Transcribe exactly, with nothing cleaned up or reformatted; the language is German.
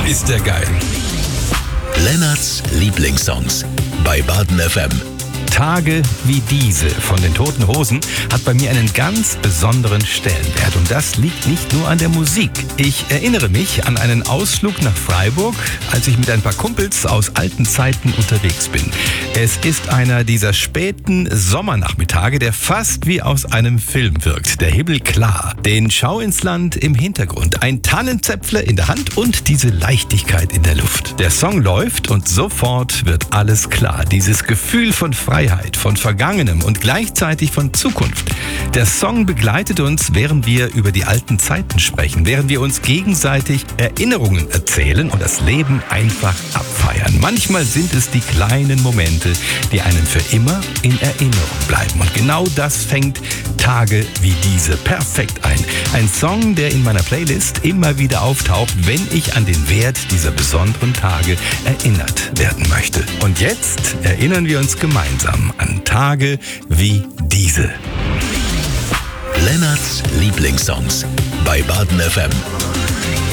ist der geil. Lennarts Lieblingssongs bei Baden F M. Tage wie diese von den Toten Hosen hat bei mir einen ganz besonderen Stellenwert. Und das liegt nicht nur an der Musik. Ich erinnere mich an einen Ausflug nach Freiburg, als ich mit ein paar Kumpels aus alten Zeiten unterwegs bin. Es ist einer dieser späten Sommernachmittage, der fast wie aus einem Film wirkt. Der Himmel klar, den Schau ins Land im Hintergrund, ein Tannenzäpfle in der Hand und diese Leichtigkeit in der Luft. Der Song läuft und sofort wird alles klar. Dieses Gefühl von Freiheit, von Vergangenem und gleichzeitig von Zukunft. Der Song begleitet uns, während wir über die alten Zeiten sprechen, während wir uns gegenseitig Erinnerungen erzählen und das Leben einfach abfeiern. Manchmal sind es die kleinen Momente, die einem für immer in Erinnerung bleiben. Und genau das fängt Tage wie diese perfekt ein. Ein Song, der in meiner Playlist immer wieder auftaucht, wenn ich an den Wert dieser besonderen Tage erinnert werden möchte. Und jetzt erinnern wir uns gemeinsam an Tage wie diese. Lennarts Lieblingssongs bei Baden F M.